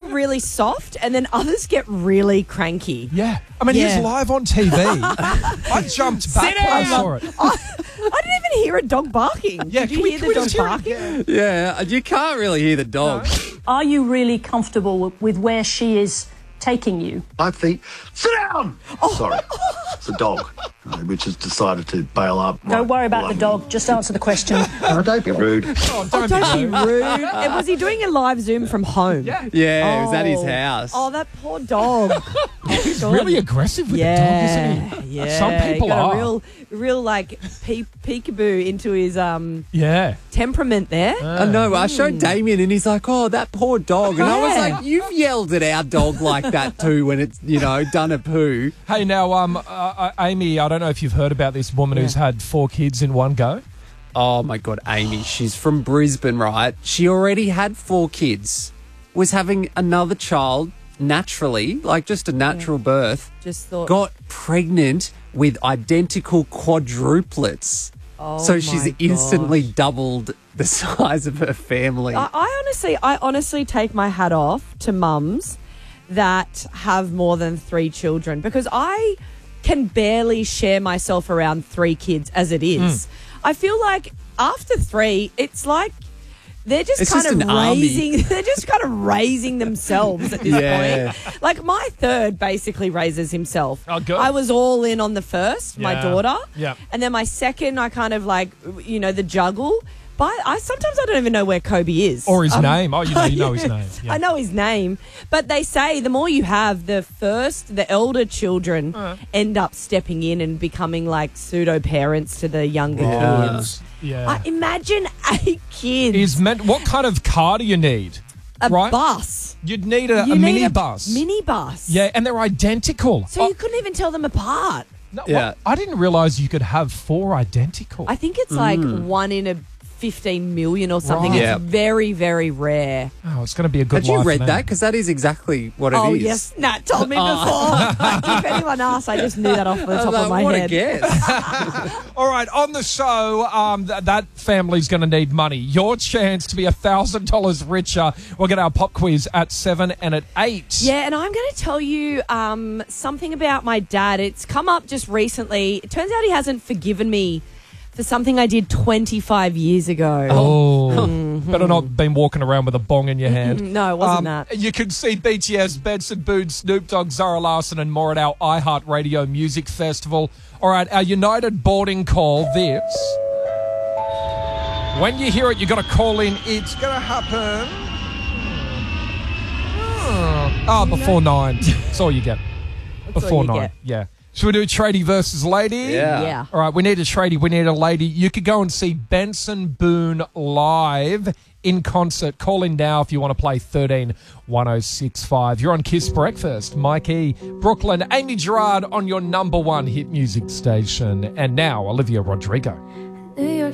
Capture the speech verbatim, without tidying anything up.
really soft, and then others get really cranky. Yeah. I mean, Yeah. he's live on T V. I jumped back when I saw it. I, I didn't even hear a dog barking. Yeah, Did can you we- hear can the we dog just hear it? barking? Yeah. Yeah, you can't really hear the dog. Are you really comfortable with where she is taking you? Five feet. Sit down! Sorry. It's a dog, uh, which has decided to bail up. Don't worry about the dog. Just answer the question. Oh, don't be rude. Oh, don't, Don't be be rude. rude. And was he doing a live Zoom from home? Yeah. Yeah, it was at his Oh. house. Oh, that poor dog. He's really aggressive with yeah, the dog, isn't he? Yeah, Some people he got are. a real, real like peek, peekaboo into his um Yeah. temperament there. I know. I showed Damien, and he's like, "Oh, that poor dog," and I was Yeah. like, "You've yelled at our dog like that too when it's you know done a poo." Hey, now, um, uh, uh, Amy, I don't know if you've heard about this woman who's had four kids in one go. Oh my God, Amy, she's from Brisbane, right? She already had four kids, was having another child naturally, like just a natural birth. Just thought. Got pregnant with identical quadruplets. Oh so she's my instantly gosh. doubled the size of her family. I, I honestly, I honestly take my hat off to mums that have more than three children, because I can barely share myself around three kids as it is. I feel like after three, it's like they're just It's kind just of an army. raising. They're just kind of raising themselves at this Yeah. point. Like my third basically raises himself. Oh, good. I was all in on the first, my Yeah. daughter. Yeah. And then my second, I kind of like, you know, the juggle. But I sometimes I don't even know where Kobe is. Or his Um, name. Oh, you know, you know his name. Yeah. I know his name. But they say the more you have, the first, the elder children Uh. end up stepping in and becoming like pseudo parents to the younger Right. kids. Yeah. I, imagine eight kids. Is meant. What kind of car do you need? a right? bus. You'd need a, You a need mini a bus. Mini bus. Yeah, and they're identical. So Oh, you couldn't even tell them apart. no, Yeah. well, I didn't realize you could have four identical. I think it's like one in a fifteen million or something. Right. It's Yeah. very, very rare. oh, it's going to be a good Had you life read for that? them. Because that is exactly what it is. Oh, yes. Nat told me before. If anyone asked, I just knew that off the I was top like, of my what head. a guess. All right, on the show, um, th- that family's going to need money. Your chance to be one thousand dollars richer. We'll get our pop quiz at seven and at eight. Yeah, and I'm going to tell you um, something about my dad. It's come up just recently. It turns out he hasn't forgiven me for something I did twenty-five years ago. Oh, better not been walking around with a bong in your hand. No, it wasn't Um, that. You can see B T S, Benson Boone, Snoop Dogg, Zara Larson and more at our iHeartRadio Music Festival. All right, our United boarding call, this. When you hear it, you got to call in. It's going to happen. Oh, before nine. That's all you get. all Before you nine. get. Yeah. Should we do tradie versus lady? Yeah. Yeah. All right, we need a tradie, we need a lady. You could go and see Benson Boone live in concert. Call in now if you want to play thirteen one oh six five. You're on Kiss Breakfast. Mike E, Brooklyn, Amy Gerard on your number one hit music station. And now, Olivia Rodrigo.